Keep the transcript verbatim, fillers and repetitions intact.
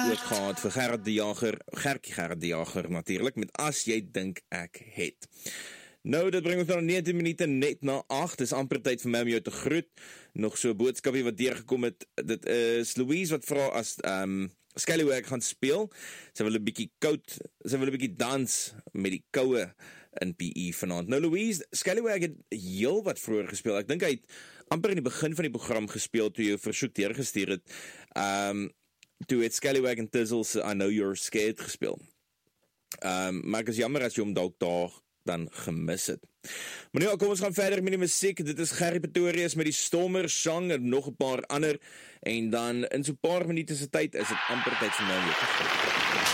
ook gehad vir Gerard die Jager, Gertjie Gerard die Jager natuurlik, met As jy dink ek het. Nou, dit bring ons nou negentien minute net na agt, dis amper tyd vir my om jou te groet. Nog so 'n boodskapie wat deurgekom het, dit is Louise wat vra as um, Scallywag gaan speel. Sy wil 'n bietjie koud, sy wil 'n bietjie dans met die koue in P E vanaand. Nou Louise, Scallywag het heel wat vroeër gespeel. Ek dink hy het amper in die begin van die program gespeel toe jy 'n versoek deurgestuur het. Um, toe het Scallywag en Tizzle se I Know You're Scared gespeel. Um, maar ek is jammer as jy hom dalk daar dan gemis het. Maar nou, kom ons gaan verder met die musiek. Dit is Gerry Pretorius met die Stormer Song en nog 'n paar ander. En dan in so 'n paar minute se tyd is dit amper tyd vir my om jou te groet.